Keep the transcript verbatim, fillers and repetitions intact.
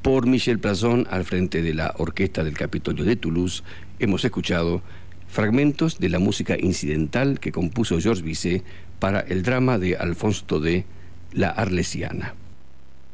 Por Michel Plazón, al frente de la Orquesta del Capitolio de Toulouse, hemos escuchado fragmentos de la música incidental que compuso Georges Bizet para el drama de Alphonse Daudet, La Arlesiana.